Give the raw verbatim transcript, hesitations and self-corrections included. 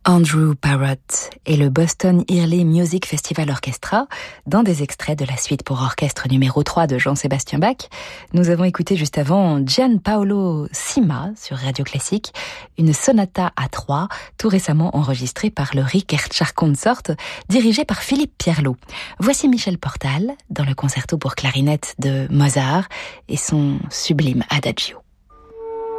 Andrew Parrott et le Boston Early Music Festival Orchestra dans des extraits de la suite pour orchestre numéro trois de Jean-Sébastien Bach. Nous avons écouté juste avant Gianpaolo Sima sur Radio Classique, une sonata à trois tout récemment enregistrée par le Ricercar Consort dirigé par Philippe Pierlot. Voici Michel Portal dans le concerto pour clarinette de Mozart et son sublime Adagio.